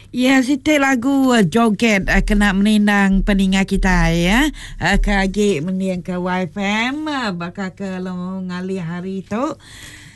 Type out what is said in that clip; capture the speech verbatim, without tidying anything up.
Ya, situ lagu uh, joget uh, kena menindang peningat kita ya. Uh, kagi menindang ke Y F M uh, bakal ke lo ngali hari tu.